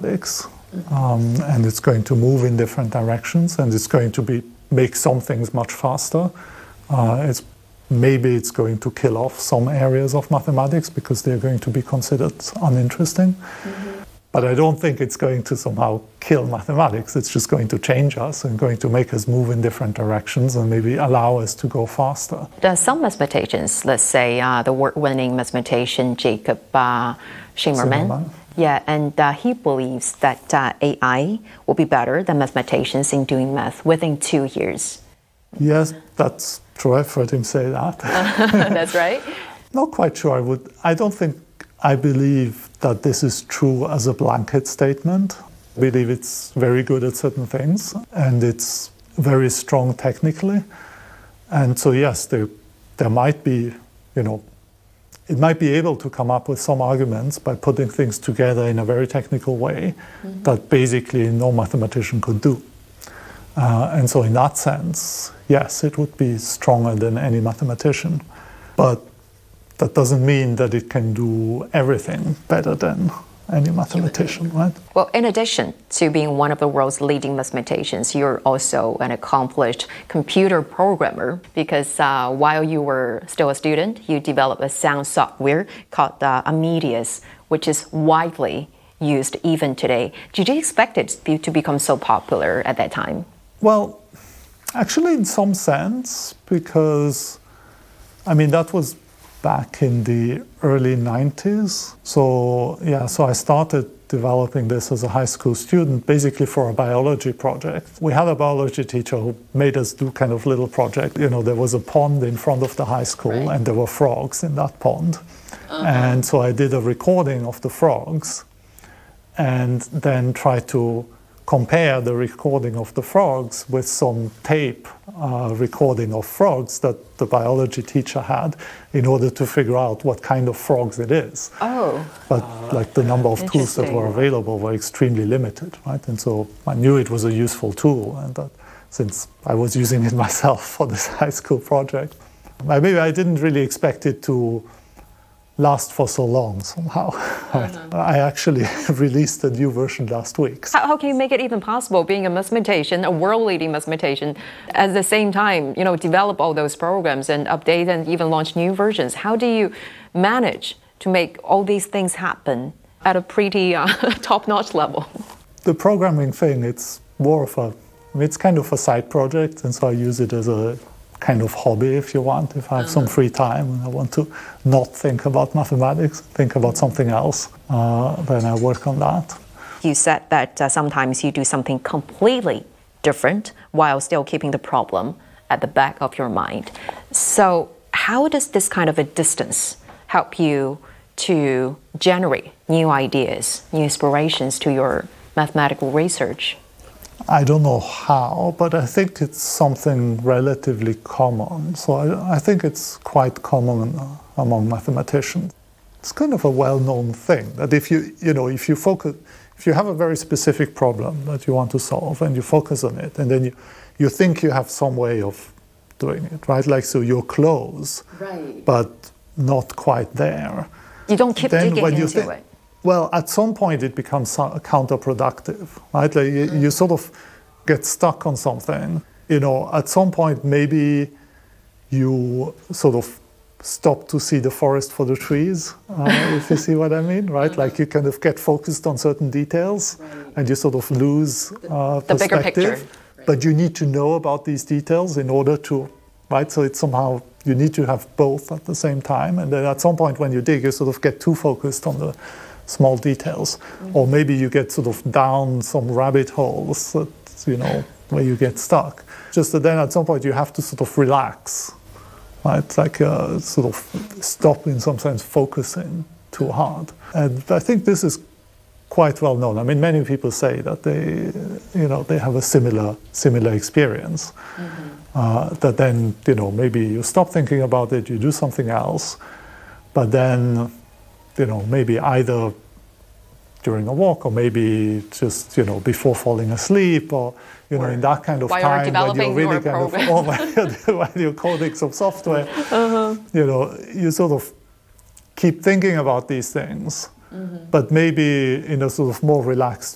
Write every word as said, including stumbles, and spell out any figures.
mathematics, um, and it's going to move in different directions, and it's going to be make some things much faster. Uh, it's maybe it's going to kill off some areas of mathematics because they're going to be considered uninteresting. Mm-hmm. But I don't think it's going to somehow kill mathematics. It's just going to change us and going to make us move in different directions and maybe allow us to go faster. Does some mathematicians, let's say uh, the award-winning mathematician Jacob uh, Shimmerman, Shimmerman, yeah, and uh, he believes that uh, A I will be better than mathematicians in doing math within two years. Yes, that's true. I've heard him say that. That's right. Not quite sure. I would. I don't think. I believe that this is true as a blanket statement. I believe it's very good at certain things, and it's very strong technically. And so, yes, there, there might be, you know, it might be able to come up with some arguments by putting things together in a very technical way mm-hmm. that basically no mathematician could do. Uh, and so in that sense, yes, it would be stronger than any mathematician. But that doesn't mean that it can do everything better than any mathematician, right? Well, in addition to being one of the world's leading mathematicians, you're also an accomplished computer programmer because uh, while you were still a student, you developed a sound software called uh, Amadeus, which is widely used even today. Did you expect it to become so popular at that time? Well, actually in some sense, because, I mean, that was back in the early nineties. So, yeah, so I started developing this as a high school student, basically for a biology project. We had a biology teacher who made us do kind of little project. You know, there was a pond in front of the high school, right. and there were frogs in that pond. Uh-huh. And so I did a recording of the frogs and then tried to compare the recording of the frogs with some tape uh, recording of frogs that the biology teacher had in order to figure out what kind of frogs it is. Oh. But like the number of tools that were available were extremely limited, right? And so I knew it was a useful tool, and that since I was using it myself for this high school project, maybe I didn't really expect it to last for so long somehow. Uh-huh. I actually released a new version last week. How, how can you make it even possible, being a mathematician, a world-leading mathematician, at the same time, you know, develop all those programs and update and even launch new versions? How do you manage to make all these things happen at a pretty uh, top-notch level? The programming thing, it's more of a, I mean, it's kind of a side project, and so I use it as a kind of hobby, if you want. If I have uh-huh. some free time and I want to not think about mathematics, think about something else, uh, then I work on that. You said that uh, sometimes you do something completely different while still keeping the problem at the back of your mind. So how does this kind of a distance help you to generate new ideas, new inspirations to your mathematical research? I don't know how, but I think it's something relatively common. So I, I think it's quite common among mathematicians. It's kind of a well-known thing that if you, you know, if you focus, if you have a very specific problem that you want to solve and you focus on it, and then you, you think you have some way of doing it, right? Like, so you're close, right. but not quite there. You don't keep then digging when you into think, it. Well, at some point it becomes counterproductive, right? Like you, you sort of get stuck on something. You know, at some point maybe you sort of stop to see the forest for the trees, uh, if you see what I mean, right? Uh-huh. Like you kind of get focused on certain details, right. and you sort of lose uh, the bigger picture. Right. But you need to know about these details in order to, right? So it's somehow, you need to have both at the same time. And then at some point when you dig, you sort of get too focused on the small details, mm-hmm. or maybe you get sort of down some rabbit holes that, you know, where you get stuck. Just that then at some point you have to sort of relax, right? Like uh, sort of stop, in some sense, focusing too hard. And I think this is quite well known. I mean, many people say that they, you know, they have a similar similar experience. Mm-hmm. Uh, that then, you know, maybe you stop thinking about it, you do something else, but then, you know, maybe either during a walk or maybe just, you know, before falling asleep or, you know, or in that kind of time when you're really kind of, oh, when you're, when you're coding some software, uh-huh. you know, you sort of keep thinking about these things, mm-hmm. but maybe in a sort of more relaxed